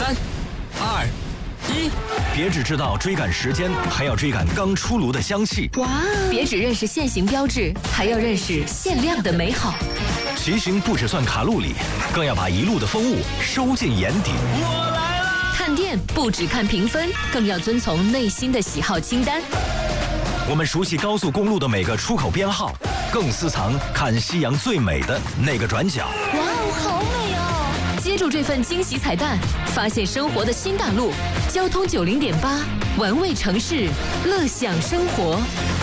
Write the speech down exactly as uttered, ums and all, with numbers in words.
三、二、一， 别只知道追赶时间，还要追赶刚出炉的香气。 哇！别只认识限行标志，还要认识限量的美好。 骑行不只算卡路里，更要把一路的风物收进眼底。 我来啦！ 看店不只看评分，更要遵从内心的喜好清单。 我们熟悉高速公路的每个出口编号，更私藏看夕阳最美的那个转角。 哇哦，好美哦！接住这份惊喜彩蛋，发现生活的新大陆。交通九零点八，玩味城市，乐享生活。